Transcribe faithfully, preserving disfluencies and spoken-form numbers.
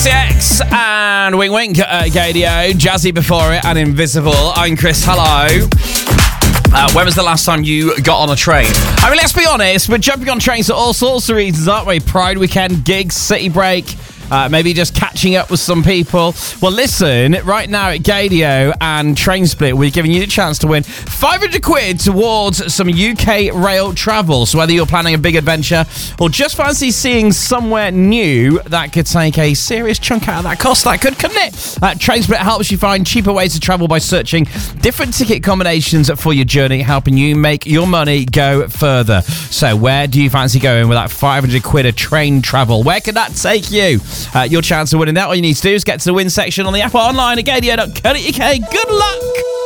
X and Wink Wink at Gadio. Jazzy before it and Invisible. I'm Chris. Hello. Uh, when was the last time you got on a train? I mean, let's be honest, we're jumping on trains for all sorts of reasons, aren't we? Pride weekend, gigs, city break, uh, maybe just catching up with some people. Well, listen, right now at Gadio and Train Split, we're giving you the chance to win five hundred quid towards some U K rail travel. So whether you're planning a big adventure or just fancy seeing somewhere new, that could take a serious chunk out of that cost. That could, couldn't it? Uh, Train Split helps you find cheaper ways to travel by searching different ticket combinations for your journey, helping you make your money go further. So where do you fancy going with that five hundred quid of train travel? Where could that take you? Uh, your chance of winning that, all you need to do is get to the win section on the app or online at gadio dot co dot uk. Good luck!